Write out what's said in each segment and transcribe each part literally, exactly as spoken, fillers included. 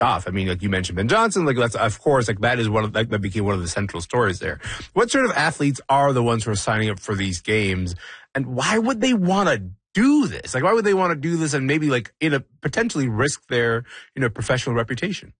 tough. I mean, like you mentioned Ben Johnson, like that's, of course, like that is one of, like, that became one of the central stories there. What sort of athletes are the ones who are signing up for these games, and why would they want to do this? Like, why would they want to do this and maybe like in a potentially risk their, you know, professional reputation?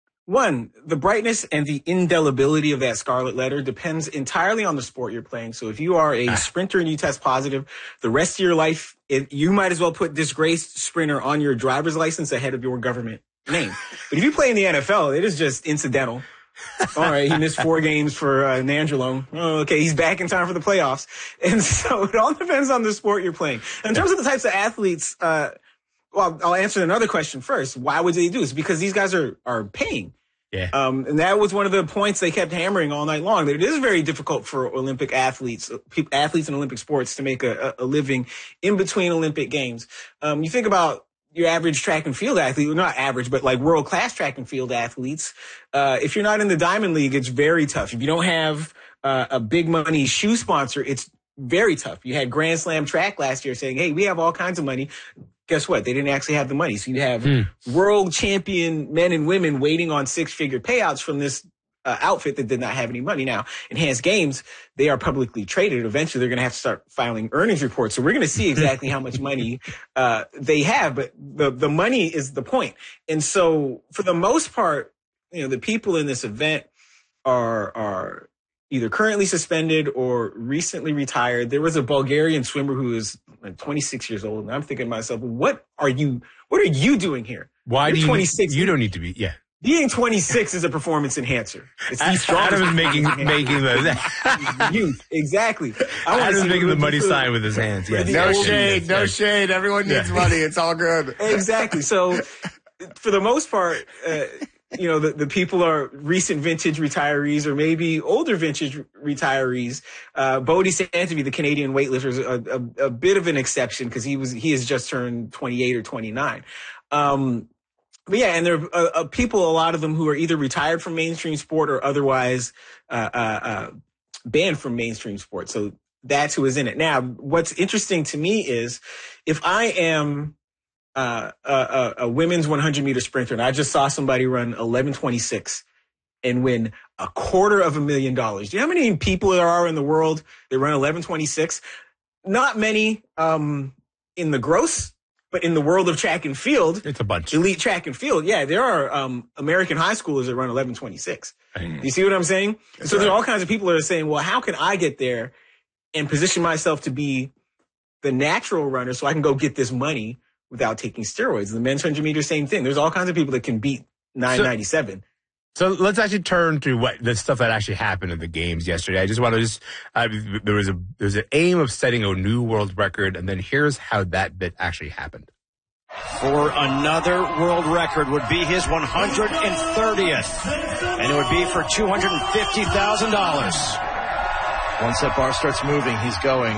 One, the brightness and the indelibility of that scarlet letter depends entirely on the sport you're playing. So if you are a sprinter and you test positive, the rest of your life, it, you might as well put disgraced sprinter on your driver's license ahead of your government name. But if you play in the N F L, it is just incidental. All right, he missed four games for uh, Nandrolone. Oh, okay, he's back in time for the playoffs. And so it all depends on the sport you're playing. In terms of the types of athletes, uh, well, I'll answer another question first. Why would they do this? Because these guys are, are paying. Yeah. Um, and that was one of the points they kept hammering all night long, that it is very difficult for Olympic athletes, athletes in Olympic sports to make a, a living in between Olympic games. Um, you think about your average track and field athlete, well, not average, but like world-class track and field athletes. Uh, if you're not in the Diamond League, it's very tough. If you don't have uh, a big money shoe sponsor, it's very tough. You had Grand Slam Track last year saying, hey, we have all kinds of money. Guess what? They didn't actually have the money. So you have mm. world champion men and women waiting on six-figure payouts from this uh, outfit that did not have any money. Now, Enhanced Games, they are publicly traded. Eventually, they're going to have to start filing earnings reports. So we're going to see exactly how much money uh, they have. But the, the money is the point. And so for the most part, you know, the people in this event are are either currently suspended or recently retired. There was a Bulgarian swimmer who is like twenty-six years old, and I'm thinking to myself, what are you, what are you doing here? Why You're do you, twenty-six. You don't need to be, yeah. Being twenty-six is a performance enhancer. It's the strongest. Adam is making, making the, youth, exactly. Adam is making the money sign with his hands. Yes. No shade, no shade. Everyone needs yeah. money. It's all good. Exactly. So for the most part, uh, you know, the, the people are recent vintage retirees or maybe older vintage retirees. Uh, Bodie Santovy, the Canadian weightlifter, is a, a, a bit of an exception because he was, he has just turned twenty-eight or twenty-nine. Um, but yeah, and there are uh, uh, people, a lot of them who are either retired from mainstream sport or otherwise, uh, uh, uh, banned from mainstream sport. So that's who is in it. Now, what's interesting to me is if I am, Uh, a, a women's one hundred meter sprinter, and I just saw somebody run eleven twenty-six and win a quarter of a million dollars. Do you know how many people there are in the world that run eleven twenty-six? Not many um, in the gross, but in the world of track and field, it's a bunch. Elite track and field, yeah, there are um, American high schoolers that run eleven twenty-six. Mm. You see what I'm saying? That's so right. There are all kinds of people that are saying, well, how can I get there and position myself to be the natural runner so I can go get this money without taking steroids? The men's one hundred meter, same thing. There's all kinds of people that can beat nine ninety-seven. So, so let's actually turn to what the stuff that actually happened in the games yesterday. I just want to just, uh, there was a, there was an aim of setting a new world record, and then here's how that bit actually happened. For another world record would be his one hundred thirtieth, and it would be for two hundred fifty thousand dollars. Once that bar starts moving, he's going.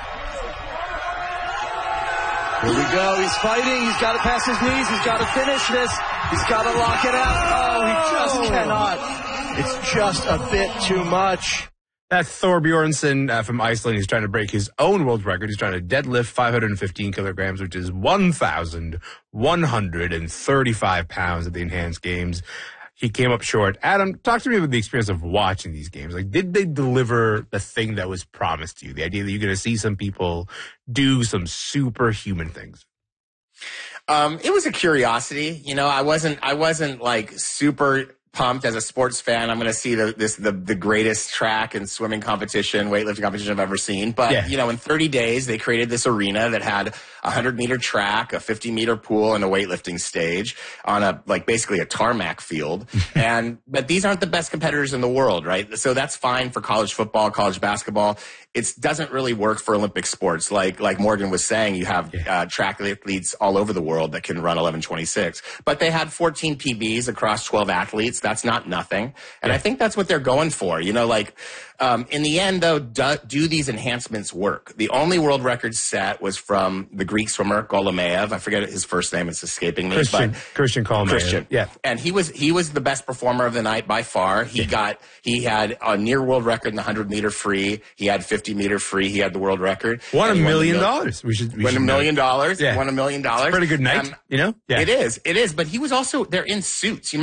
Here we go. He's fighting. He's got to pass his knees. He's got to finish this. He's got to lock it out. Oh, he just cannot. It's just a bit too much. That's Thor Bjornsson uh, from Iceland. He's trying to break his own world record. He's trying to deadlift five hundred fifteen kilograms, which is one thousand one hundred thirty-five pounds at the Enhanced Games. He came up short. Adam, talk to me about the experience of watching these games. Like, did they deliver the thing that was promised to you? The idea that you're going to see some people do some superhuman things. Um, it was a curiosity. You know, I wasn't, I wasn't like super pumped as a sports fan. I'm going to see the, this, the, the greatest track and swimming competition, weightlifting competition I've ever seen. But, yeah. you know, in thirty days, they created this arena that had a hundred meter track, a fifty meter pool, and a weightlifting stage on a, like, basically a tarmac field. and, but these aren't the best competitors in the world, right? So that's fine for college football, college basketball. It doesn't really work for Olympic sports. Like, like Morgan was saying, you have, uh, track athletes all over the world that can run eleven twenty-six, but they had fourteen P Bs across twelve athletes. That's not nothing. And yeah. I think that's what they're going for. You know, like, Um, in the end, though, do, do these enhancements work? The only world record set was from the Greek swimmer Golomeev. I forget his first name; it's escaping me. Christian, but Christian Golomeev. Christian, yeah, and he was he was the best performer of the night by far. He yeah. got he had a near world record in the hundred meter free. He had fifty meter free. He had the world record. Won a million dollars. We should we won should a million know. dollars. Yeah. Won a million dollars. Pretty good night, um, you know. Yeah, it is. It is. But he was also they're in suits. You